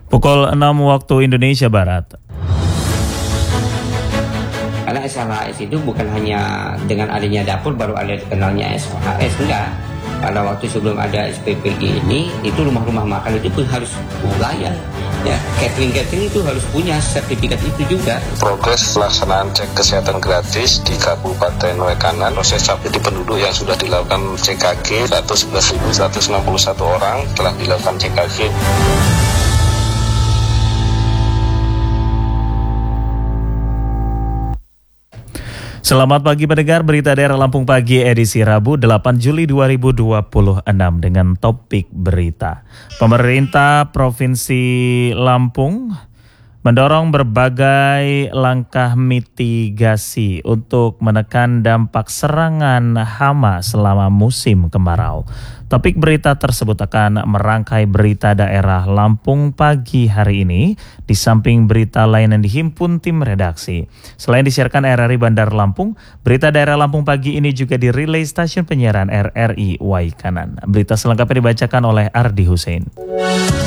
Pukul 6 waktu Indonesia Barat. Karena SHS itu bukan hanya dengan adanya dapur baru ada kenalnya SHS, enggak. Pada waktu sebelum ada SPPG ini, itu rumah-rumah makan itu pun harus layak. Ya, catering itu harus punya sertifikat itu juga. Progres pelaksanaan cek kesehatan gratis di Kabupaten Wekanan, proses sampai di penduduk yang sudah dilakukan CKG 111.161 orang telah dilakukan CKG. Selamat pagi pendengar, berita daerah Lampung Pagi edisi Rabu 8 Juli 2026 dengan topik berita. Pemerintah Provinsi Lampung mendorong berbagai langkah mitigasi untuk menekan dampak serangan hama selama musim kemarau. Topik berita tersebut akan merangkai berita daerah Lampung Pagi hari ini, di samping berita lain yang dihimpun tim redaksi. Selain disiarkan RRI Bandar Lampung, berita daerah Lampung Pagi ini juga dirilai stasiun penyiaran RRI Waikanan. Berita selengkapnya dibacakan oleh Ardi Hussein.